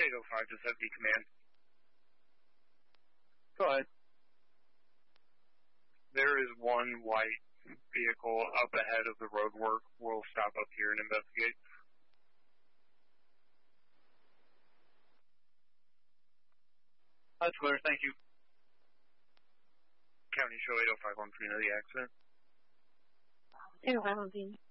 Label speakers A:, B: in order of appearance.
A: 805 to 70 command.
B: Go ahead.
A: There is one white vehicle up ahead of the roadwork. We'll stop up here and investigate.
B: That's clear, thank you.
A: County Show 805 on scene of the accident.
C: 805 on scene.